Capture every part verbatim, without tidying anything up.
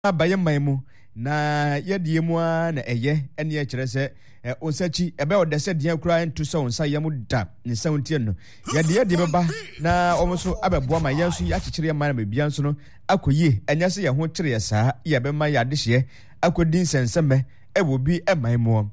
abayemaimu na yedie mu na eye ene ye kire se onsachi ebe odese dia kura ntu so onsa yemu da ne sawuntie no yede yede beba na omoso abeboa ma yenso ya kikire ma na bebia nso no akoyi enya se ye ho kire ye saa ye be ma ya dehye akodin senseme ewo bi emaimu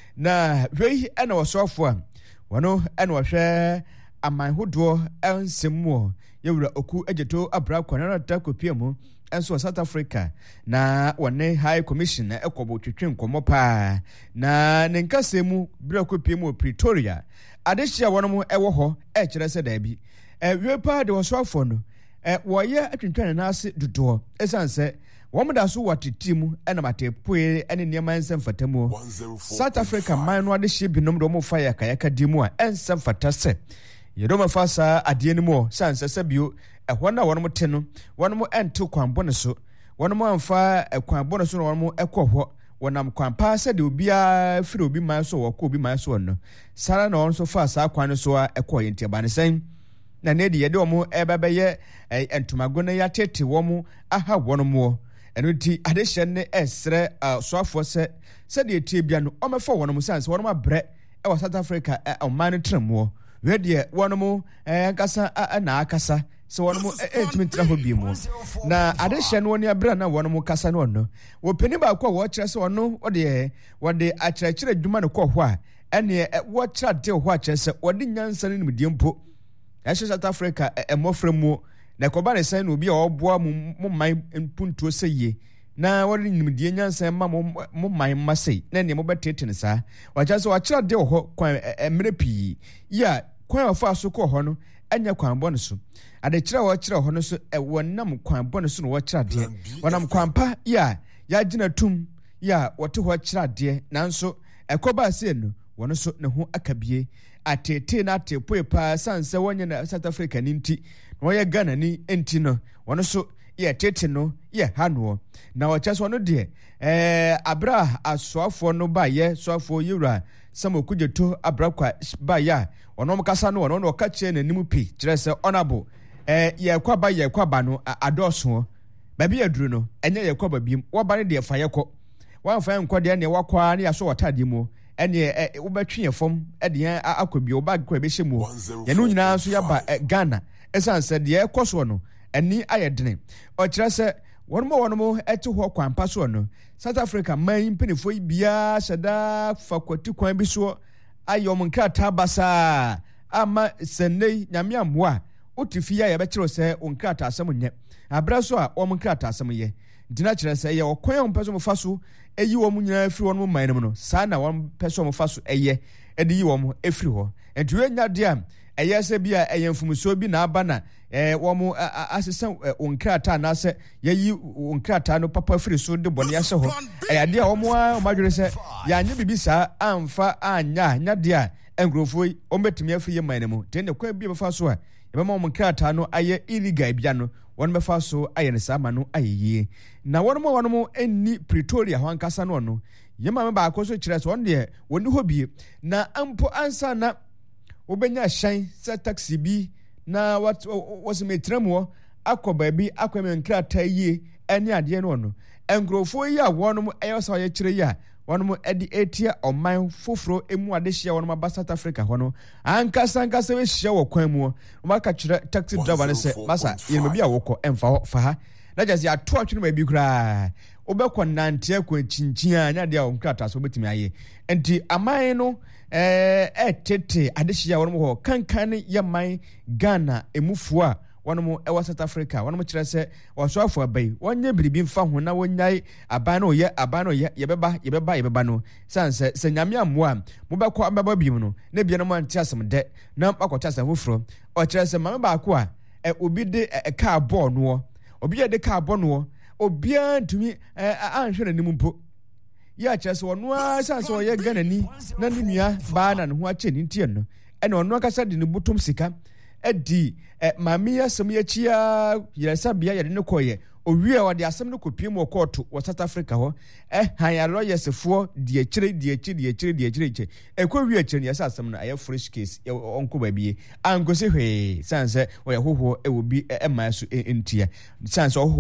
na hwei ena osofo a wono ena ohwe aman hodo ensemu yewura oku ejeto abra kwanara ta kopiamu enso South Africa na one high commission ekobo twetwe nkomo pa na ne nkasemu bra kopiamu Pretoria adehia wono ewo ho e kire se da bi e wepa de osofo no e woye atwentwane na ase dodo esanse womda so watetimu ena matepoe ene niema ensem fatamu South Africa man no adehia binom do mo fire kayaka dimu a ensem fatase yedoma fasa ade ni mo sanse sabio ehwo na wono te no wono mo ento kwanbone so wono mo amfa kwanbone so no wono mo ekohwo wonam kwanpa se de obia firi obi man so wo ko obi man so no sara na wono so fasa kwan so a ekoye ntia sen na ne de yede omo ebebeye entomago na ya tete womo aha wono mo eno ti adehye ne esre soafo se se de etie bia no omefa wono mo sanse wono ma bre e South Africa o man tremo wedie wono eh kasa na akasa se wono etimitra hobi mu na adehye no oni abra na wono kasa no no wo pani ba kwa wo kire se wono ode wode akyerɛkyerɛ dwuma no kɔ ho a ene wo kira de ho akyerɛ se wode nyansa ne nimdie mpo ɛhye South Africa emofra mu na koba ne san no obi a oboa mu man mpuntuo seye na wode nimdie nyansa ma mu man masei na ne mo betete ne saa wakyerɛ se wa kira de ho kwan emre pii ya kwan afa so kɔ ho no anya kwan bɔ no so ade kira wo kira ho no so e wonam kwan bɔ no so no wo kira de wonam kwan pa ya ya gina tum ya wote ho kira de nanso ekoba se no wono so ne ho akabie atete na atepoe pa sanse wonye na South Africa ni nti no ye Ghana ni enti no wono so ye tete no ye hano na wo kya so no de eh abra asoafo no ba ye soafo yewura samokujeto abrakwa ba ya ono mkasa no ono ka kye na nimu pi kire se honorable eh ye kwaba ye kwaba no adoso ba bi aduru no enye ye kwaba biem wo ba ne de fa ye kɔ wan fa nkɔ de ne wakwa ne yaso watade mu ene wo betwe ye fom e de akɔbi wo ba kɔ be hye mu ye no nyina so ya ba Ghana esanse de ye kɔso no eni ayedene o kire se wono wono ete ho kwampa so no South Africa man penefo bia shada fakwati kwan bi so ayom nkrata basa ama senei nyame amoa otifia ye be kire se onkrata asem nye abra so a om nkrata asem ye dina kire se ye okwan om peso mo faso eyi wo mu nyina afiri wono man no sa na won peso mo faso eye edi yi wo mo afiri ho entu enya de a eye se bia eye mfumuso bi na aba na eh wo asese onkrata na se yeyi onkrata no papa afiri so de bone ya se ho eye de a wo mo amadwere se ya nya bibisa amfa anya nya de a engrofo o metumi afiri ye man mu te ne kwa bi befa so a ye ma onkrata no aye illegal bia no won befa so aye ne sama no ayeye na won mo won mo enni Pretoria ho ankasa no no ye ma me ba akoso kire so won de woni hobie na ampo ansa na obenya shan sa taxi bi na what was me tremo akoba bi akweme nkrata yie ene ade no no engrofo yi a wonom eyosa ye kire yi a wonom edi etia oman foforo emu adehia wonom ba South Africa hono ankasa ankasa we hia wo kwan mu maka kire taxi driver ne se masa yema bi a wokɔ emfa fa ha na just ya to atwene ma bi kura obekɔ nante akɔ chinchin a nya de a nkrata so betimi aye enti aman no eh etete adehia wonom ho kankan ye man Ghana emufu a wonom ewa South Africa wonom kire se wasoafo abai wonye biribi mfa ho na wonyai aban no ye aban no ye yebeba yebeba yebeba no sanse se nyame amoa mo bekɔ ambaba biem no na bia no man tia asem de na akɔta asem foforo o kire se mama ba ko a e obi de e ka ball no obi ye de ka ball no obi antumi anhwe na nimu mpo ya kire se wono a sanse o ye Ghana ni na ne nua ba na ne ho ache ni ntie no ene ono akasa de ne butum sika edi mami asem ye chia yesa bia ye ne koye owie a wode asem ne kopie mu court wo South Africa ho eh han ya lawyers fo die kire die kire die kire die kire e ko wie kire ne yesa asem no aye fresh case onko ba bie ango se hwe sanse wo ye hoho e wo bi e ma so entia sanse ho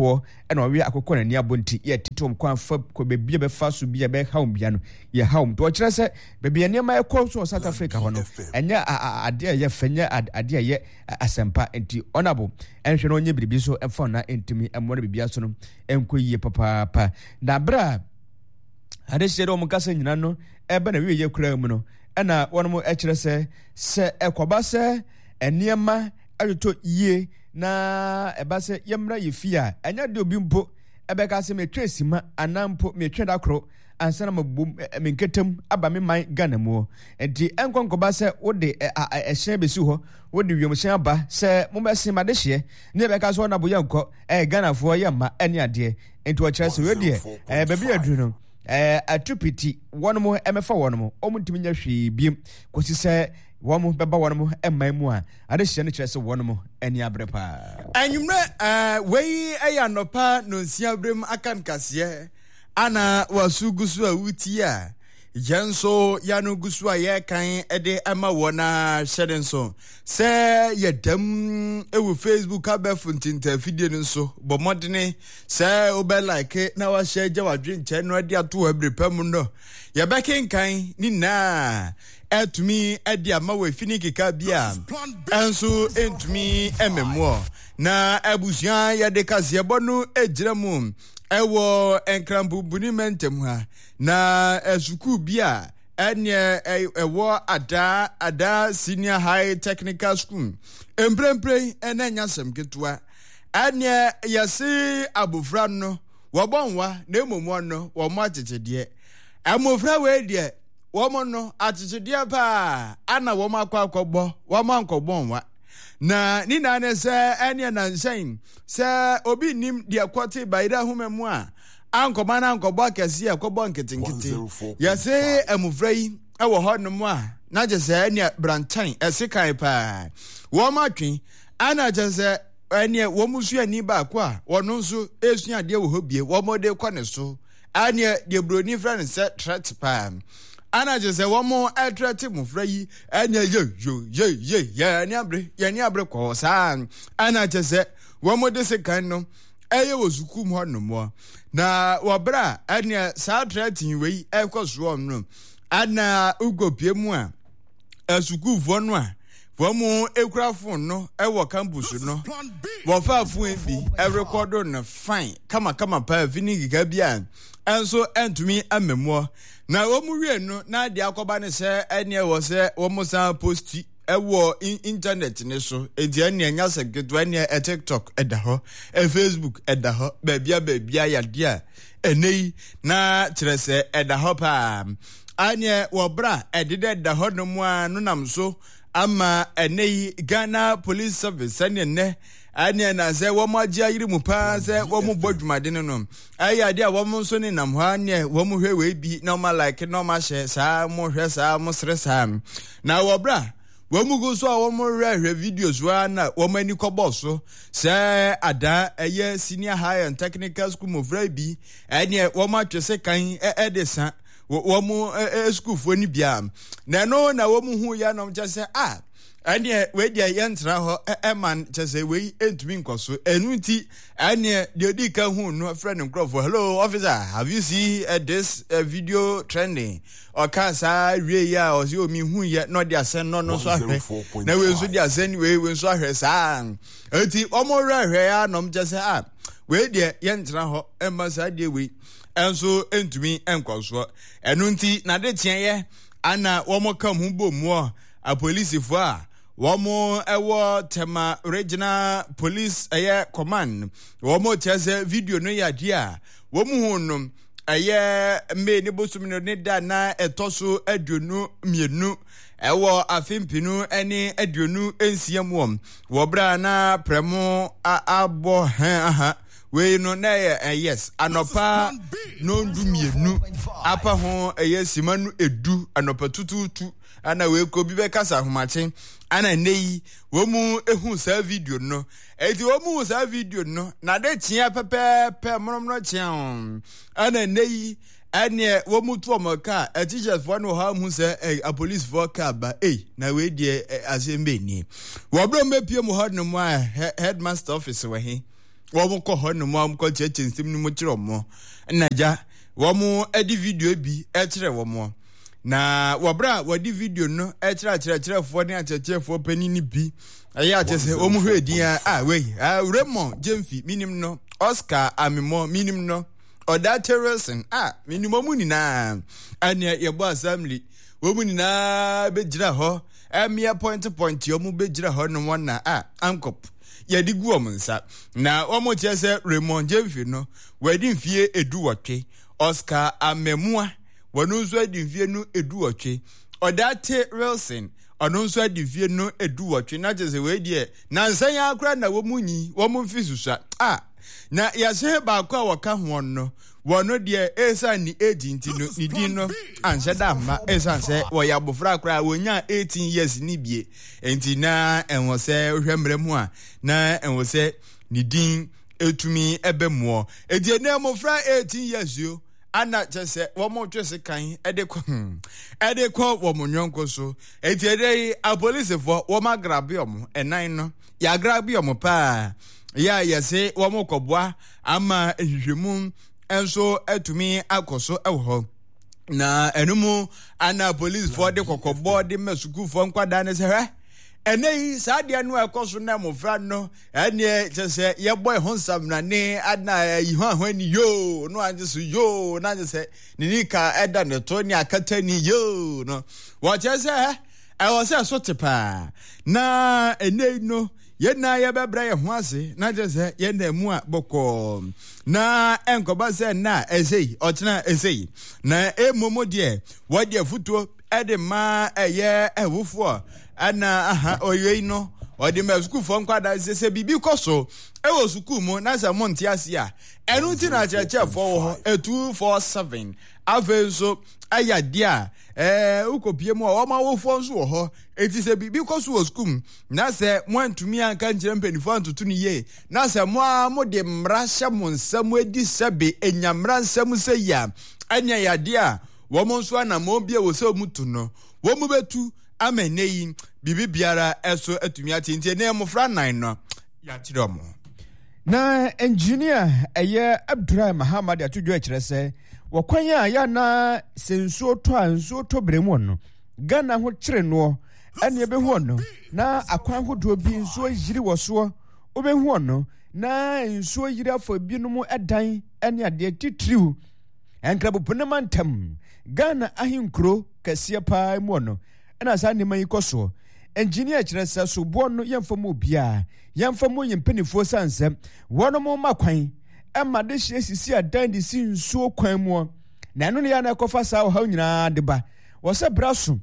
ɛna ɔwe akokɔ na ni abonti ye titom kwan fa ko bebia be fa so bia be haum bia no ye haum to kyerɛ sɛ bebia nneɛma ɛkɔ so South Africa hɔ no ɛnyɛ ade a ye fanya ade a ye asempa enti honorable ɛnhwɛ no onye biribi so ɛfa na entimi ɛmo na bibia so no ɛnkɔ yie papa pa na bra ade hyere o mukasa nyina no ɛbɛ na wiye kura mu no ɛna wɔn ɛkyerɛ sɛ sɛ ɛkɔba sɛ nneɛma ayoto yie na ɛba sɛ yɛmra yɛ fi a ɛnya de obi mpo ɛbɛka sɛ metwa sima anampo metwa dakoro ansa na mabom menketam aba me man Ghana mu enti ɛnkɔnkɔba sɛ wode ɛhyɛn bɛsi hɔ wode wiemhyɛn aba sɛ mobɛse made hyeɛ ne ɛbɛka sɛ ɔnabo yɛnkɔ ɛyɛ Ghanafoɔ yɛ ma ɛne adeɛ enti wɔkyerɛ sɛ wedeɛ ɛɛ baabi aduru no ɛɛ atupiti wɔn mo ɛmɛfa wɔn mo ɔmo ntumi nya hwee biem kɔsi sɛ wɔn bɛba wɔn mo ɛman mu a ade hyɛ no kyerɛ sɛ wɔn mo ani abere paa anwumrɛ ɛɛ wei ɛyɛ anɔpa no nsia abrem aka nkaseɛ ana wasu gusu a wuti a yenso yanu gusu a yɛkan ɛde ama wɔn a hyɛde nso sɛ yɛdam ɛwɔ Facebook abɛfo ntinta fidie no nso bɔ mmɔdene sɛ wobɛ like na wahyɛ gya wadwe nkyɛn no ade ato abere pa mu no yɛbɛkenkan ni na etumi edi ama we fini keka bia enso entumi ememo na abusua ya de kase bonu ejira mu ewo enkrambu buni mentem ha na esuku bia enye ewo ada ada senior high technical school emprempre enanya sem ketua enye yesi abofra no wobonwa na emomu no wo mo atete amofra we de woman no atitide pa ana wo makwa akọbọ wo mankọbọ nwa na ni na ne se ene na nsen se obi nim de akwoti bayira humemu a ankọma na ankọbọ akese akọbọ nketinkiti yese amufra yi e wo ho no mu a na je se ene brantan esikan pa wo matwe ana je se ene wo musu ani ba akwa a wono nso esua de wo hobie wo mode kwa ne so ane de broni friend se threat pa ana je se wo mo atrati mu fra yi anya ye yo ye ye ya ni abre ya ni abre ko sa ana je se wo mo de se kan no eye wo suku mu no mo na wo bra anya sa atrati we e ko so no ana ugopie mu a asuku fo no a wo mo ekura phone no e wo campus no wo fa phone bi e record no fine kama kama pa vini giga bia enso entumi amemo na womu wie no na de akoba ne se ene wo se womu san posti ewo internet ne so enti ene anya seketo ene e TikTok eda ho e Facebook eda ho baabia baabia ya dia enei na kire se eda ho pa anye wo bra edede eda ho no mu anu nam so ama enei Ghana Police Service ene ne ane na se wo mo agya yiri mu pa se wo mo bodwumade no aya de a wo mo so ne nam ha ne wo mo hwe we bi normal like normal she sa mo hwe sa mo sre sa na wo bra wo mo go so a wo mo hwe videos wa na wo mani kobo so se ada eye senior high and technical school mo vra bi ane wo ma twese kan e de sa wo mo school fo ni bia na no na wo mo hu ya no mche se ah ane we dia yentra ho e man chese we entumi nkoso enuti ane de di ka hu no friend nkrofo hello officer have you see uh, this uh, video trending or can sa wie ya o si o mi hu ye no dia sen no no so ahwe na we so dia sen we we so ahwe sa enti omo re ahwe ya no mchese ah we dia yentra ho e ma sa de we enso entumi enkoso enunti na de tien ye ana wo mo kam hu bom mo a police fo a Womo ewo tema regional police eye command womo chese video no ya dia womo hunu eye me ni bosum no ne da na etoso aduonu mienu ewo afimpinu ene aduonu ensiam wom wo bra na premo abo han aha we no na yes anopa no ndu mienu apa ho eye simanu edu anopa tututu ana we ko bi be kasa homache ana nei wo mu ehu sa video no eti wo mu sa video no na de tia pepe pe mromro chia ana nei ane wo mu to moka a teachers for no ha mu se a police for car ba eh na we die asembe ni wo bro mepie mu ho no mu a headmaster office we he wɔn kɔ hɔ no mu a wɔn kɔ kyerɛkyerɛ nsɛm no mu kyerɛ wɔn na gya wɔn ɛde video bi ɛkyerɛ wɔn na wɔbra wɔde video no ɛkyerɛ akyerɛkyerɛfoɔ ne akyerɛkyerɛfoɔ panyin ni bi ɛyɛ akyerɛ sɛ wɔn hwɛ din a wei Raymond Jemfi minim no Oscar Amimo minim no Oda Terrorson a minim wɔn nyinaa ɛne yɛbɔ assembly wɔn nyinaa bɛgyina hɔ ɛmia point point wɔn bɛgyina hɔ no wɔn na a ankɔp yɛde gu wɔn nsa na wɔn kyerɛ sɛ Raymond Jemfi no wɔde mfie edu wɔtwe Oscar Amemua wɔn nso adi mfie no edu wɔtwe Oda Terrorson ɔno nso adi mfie no edu wɔtwe na kyerɛ sɛ wɔadi ɛ na nsan ya akora na wɔn nyi wɔn mfi susua a na yɛhyɛ baako a wɔka ho no wɔno deɛ ɛsan ni eighteen nti no ne din no anhyɛ da mma ɛsan sɛ wɔyɛ abofra akora a wɔnya eighteen years ni bie enti na ɛwɔ sɛ hwɛ mmerɛ mu a na ɛwɔ sɛ ne din etumi ɛbɛ muɔ enti na mmofra eighteen years yo ana kyerɛ sɛ wɔn twɛ se kan ɛde kɔ ɛde kɔ wɔn nyɔnko so enti ɛde apolisifoɔ wɔn agrabe wɔn ɛnan no yɛagrabe wɔn paa yɛ yɛse wɔn kɔboa ama ehwehwɛmu enso etumi akoso ɛwɔ hɔ na enumu ana police for de kokɔbɔ de masuku for nkwada ne sɛ hɛ ene yi saa de no ɛkɔso na mofra no ɛne kyɛ sɛ yɛbɔ ho nsam na ne ana yi ho ahwani yo no anje so yo na anje sɛ ne nika ɛda ne to ne akata ni yo no wɔkyɛ sɛ hɛ ɛwɔ sɛ so tepa na ene no yɛna yɛbɛbrɛ yɛ ho ase na kyɛ sɛ yɛna mu a bɔkɔ na ɛnkɔba sɛ na ɛsɛyi ɔkyena ɛsɛyi na ɛmomo deɛ wɔde afutuo ɛde ma ɛyɛ ɛwofoɔ ɛna aha ɔyɛi no ɔde ma sukuufoɔ nkwada sɛ sɛ biribi kɔ so ɛwɔ sukuu mu na sɛ monte ase a ɛno nti na akyerɛkyerɛfoɔ wɔ hɔ two four seven afei nso ɛyɛ adeɛ a ɛɛ wokɔpie mu a wɔma wofoɔ nso wɔ hɔ eti sɛ biribi kɔ so wɔ sukuu na sɛ moantumi anka nkyerɛ mpanimfoɔ antoto no yie na sɛ mo a mode mmara hyɛ mo nsɛm adi sɛbe ɛnya mmara nsɛm sɛ yi a ɛnyɛ yɛ adeɛ a wɔn nso anammɔn bi a wɔ sɛ ɔmu tu no wɔn mu bɛtu ama ɛnɛ yi biribi biara ɛso atumi ate nti ɛnɛ mmɔfra nan no yɛakyerɛ ɔmo na engineer ɛyɛ Abdurrahman Muhammad atudwo akyerɛ sɛ wɔkwan a yɛ na sɛ nsuo tɔ a nsuo tɔ bere mu no Ghana ho kyere no ɛne ɛbɛhu no na akwan ahodoɔ bi nsuo yiri wɔ soɔ wobɛhu no na nsuo yiri afɔ binom ɛdan ɛne adeɛ titiriw ɛnkrabopo ne mantam Ghana ahenkuro kɛseɛ paa mu no ɛna saa nneɛma yi kɔ soɔ engineer kyerɛ sɛ soboɔ no yɛmfa mu obiara yɛmfa mu yɛmpanifoɔ sansɛm wɔn mo ma kwan ɛma de hyɛ sisi adan de si nsuo kwan mu na ɛno ne yɛ na ɛkɔfa saa ɔhaw nyinaa de ba wɔsɛ bra so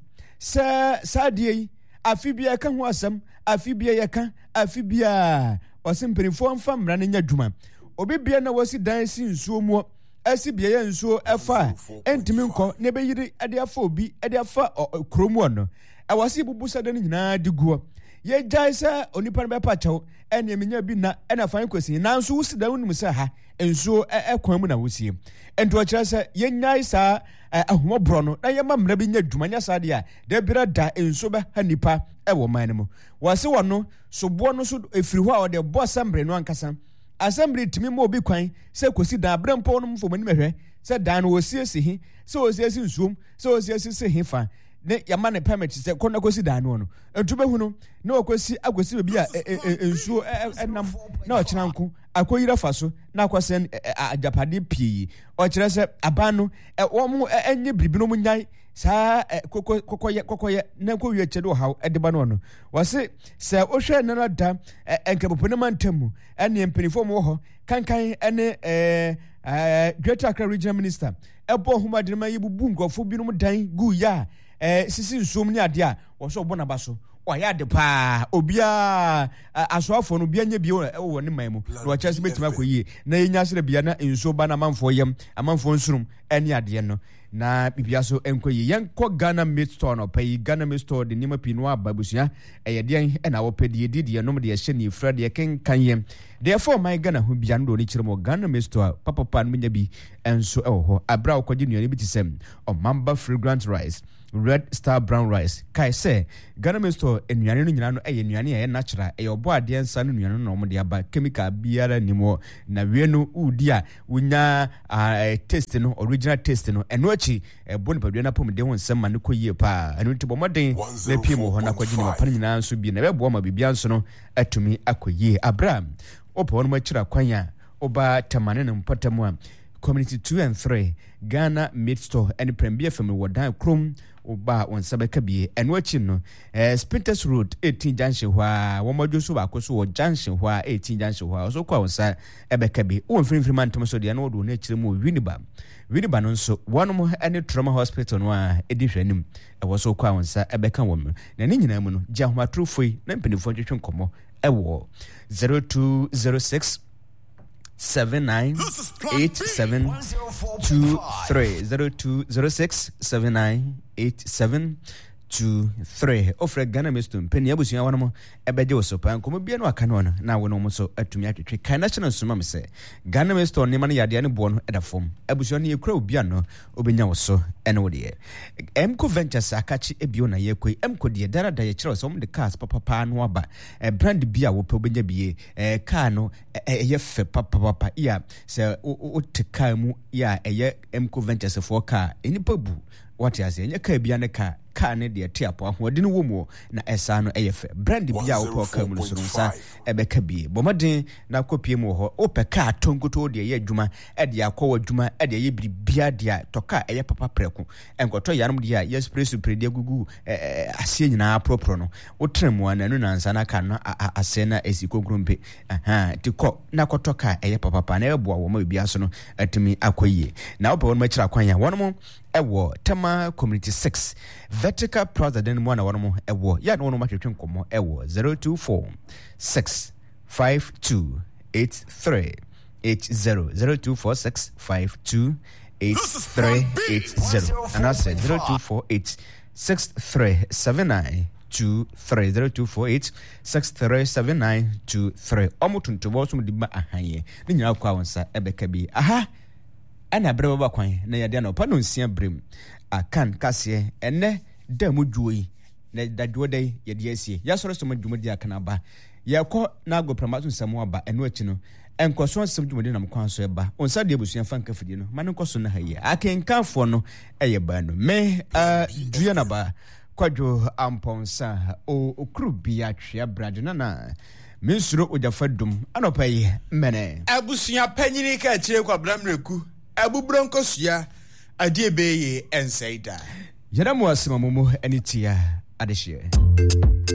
sɛ saa deɛ yi afi bia ka ho asɛm afi bia yɛka afi bia ɔsɛ mpanimfoɔ mfa mmara no nya dwuma obi bia na wɔsi dan si nsuo mu asi bia yɛ nsuo ɛfa ɛntimi nkɔ na ɛbɛyiri ɛde afa obi ɛde afa kurom no ɛwɔsi bubu sɛ de no nyinaa de guɔ yɛgyae sɛ onipa no bɛpa kyɛw ɛne ɛmenya bi na ɛna fan kwasi nanso wosi da wonim sɛ ha nsuo ɛkwan mu na wosie ɛnti ɔkyerɛ sɛ yɛnyae saa ahomɔborɔ no na yɛma mmara bi nya dwuma nyɛ saa deɛ a da bira da nsuo bɛha nipa ɛwɔ man no mu wɔse wɔ no soboɔ no so ɛfiri hɔ a ɔde bɔ asɛmbre no ankasa asɛmbre tumi ma obi kwan sɛ kɔsi dan aberɛ mpɔ no mfom anim ahwɛ sɛ dan no wɔsiesie he sɛ wɔsiesie nsuom sɛ wɔsiesie se he fa ne yama ne permit sɛ kɔ na kɔsi dan no no ntu bɛhu no na wɔkɔsi akɔsi baabi a nsuo ɛnam na ɔkyena nko akɔyira fa so na akɔsɛn agyapade pii ɔkyerɛ sɛ aban no wɔn ɛnyɛ biribi no mu nyae saa kɔkɔyɛ kɔkɔyɛ na kɔwie kyɛ de ɔhaw ɛde ba no no wɔse sɛ wohwɛ ne no da nkapopo ne mantam mu ɛne mpanimfoɔ mu wɔ hɔ kankan ɛne Greater Accra Regional Minister ɛbɔ homadene ma yɛbubu nkɔfo binom dan gu yɛ a sisi nsuom ne adeɛ a wɔsɛ ɔbɔ naba so ɔyɛ ade paa obiaa asoafoɔ no obiaa nyɛ bio ɛwɔ ne man mu na wɔkyerɛ sɛ bɛtumi akɔ yie na yɛnya sɛ bia na nsuo ba no amanfoɔ yam amanfoɔ nsurum ɛne adeɛ no na bibia so enkoyi yenko Ghana Meat Store no pay Ghana Meat Store de nima pinu aba busua eyede en na wo pedi de de nom de ye ni fra de ken kanye therefore my Ghana hu bia ndo ni kiremo Ghana Meat Store papa pa no nya bi enso ewo ho abra okoji nuani bi tisem o mamba fragrant rice Red Star brown rice kai say Ghana Meat Store enuane no nyina no eye nuane ye natural eye obo ade nsa no nuane no mo de aba chemical biara nimo na we no udi a wonya taste no original taste no eno achi ebo ne padua na pom de ho nsem ma ne koyie pa eno ntibo moden na piem ho na kwaji ne pa nyina nso bi na bebo ma bibia nso no atumi akoyie Abraham opo no ma kira kwanya oba tamane ne mpatamu a community two and three Ghana Meat Store and Premier from Wadan Chrome oba on sabeka bie eno achi no eh Spinters Road eighteen junction hwa womojo so ba koso wo junction hwa eighteen junction hwa so kwa onsa ebeka bi wo mfimfiri man tom so de na wodo na akire mu Winiba Winiba no so one mo any trauma hospital no a edi hwanim e wo so kwa onsa ebeka wo na ni nyina mu no gya homa trofoi na mpinifo twetwe nkomo e wo zero two zero six seven nine eight seven two three zero two zero six seven nine eight seven two three ofre Ghana Meat Store penny abusia wanamo ebeje osopa nkomo bia no aka no na wo no mo so atumi atwetwe kan national suma me se Ghana Meat Store ne man yade ne bo no edafom abusia ne yekura obia no obenya wo so ene wo de Emco Ventures akachi ebio na yekoi Emco de dara da ye kire so mo de cars papa pa no aba e brand bia wo pe obenya bie e car no eye fe papa papa ya se o te car mu ya eye Emco Ventures for car enipa bu what ya say enye car bia ne car car ne de tiapo ahode no wo mu na esa no eyefe brand bia wo po car mu so nsa ebeka bie bomaden na kopie mu ho o pe car tonkoto de ye adwuma e de akwa adwuma e de ye bibia de toka eye papa preku enkoto yanom de ya espresso predi gugu asie nyina propro no wo tremu ana no nansa na ka no asena esikokrompe aha tiko na kotoka eye papa pa na ebo wo ma bibia so no atimi akoyie na wo pe won ma kira kwan ya wonom ewo Tema Community six Vertical Plaza den mo na wonom ewo ya no no ma twetwe nkomo ewo zero two four six five two eight three eight zero zero two four six five two eight three eight zero and I said zero two four eight six three seven nine two three zero two four eight six three seven nine two three omutuntu bo so mdiba ahanye ni nyina kwa wonsa ebeka bi aha ana breba ba kwan na yade na opa no nsia brem akan kase ene da mudwoi na dadwo dai yade asie ya soro so madwumadi akana ba yakọ na agopramato nsamo aba eno achi no enkoso nsam dwumadi na mkwan so eba onsa de abusua fanka fidi no mane nkoso na haye akenkanfo no eye ba no me a dua na ba kwadwo amponsa o okru bia twea brade na na mensuro ojafadum anopai mene abusua panyini ka kire kwa bramreku abubronkosua ade beye ensaida yadamu asema mumu enitia adehye